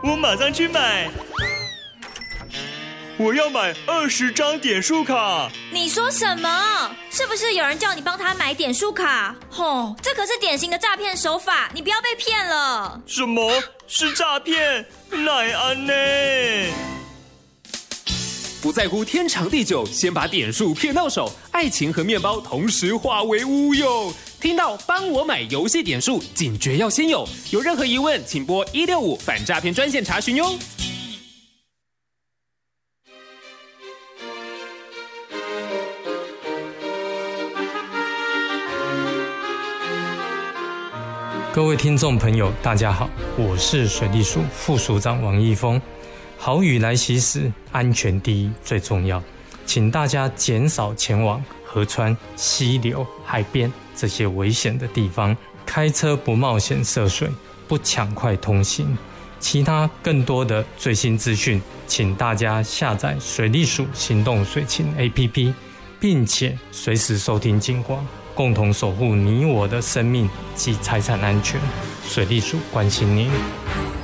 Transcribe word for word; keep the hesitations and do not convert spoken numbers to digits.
我马上去买。我要买二十张点数卡。 你说什么？是不是有人叫你帮他买点数卡？吼，这可是典型的诈骗手法，你不要被骗了。 什么是诈骗？奈安呢？ 不在乎天长地久，先把点数骗到手，爱情和面包同时化为乌有。听到帮我买游戏点数，警觉要先有。有任何疑问，请拨一六五反诈骗专线查询哟。 各位听众朋友，大家好，我是水利署副署长王义峰。豪雨来袭时，安全第一最重要，请大家减少前往河川、溪流、海边这些危险的地方，开车不冒险涉水，不抢快通行。其他更多的最新资讯，请大家下载水利署行动水情 A P P， 并且随时收听警广，共同守护你我的生命及财产安全。水利署关心您。